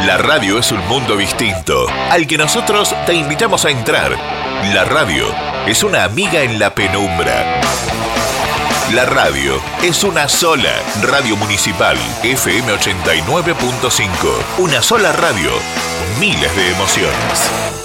La radio es un mundo distinto, al que nosotros te invitamos a entrar. La radio es una amiga en la penumbra. La radio es una sola. Radio Municipal FM 89.5. Una sola radio. Miles de emociones.